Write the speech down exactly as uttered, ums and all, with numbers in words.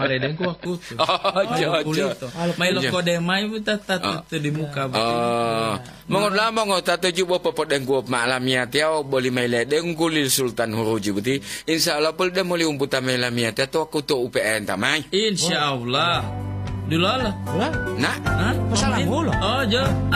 pare den ko aku tuh. Aja aja. Mai lo kode mai buta tatu di muka. Ah, mangot la mangot tatu juba popot den ko malamia tiao boli mai le den gulil sultan huruji buti. Insyaallah pul den moli umputa mai lamia to aku to U P N tamai. Insyaallah. Dulu lah. Nak? Hah? Masalah mulu. Oh, jo.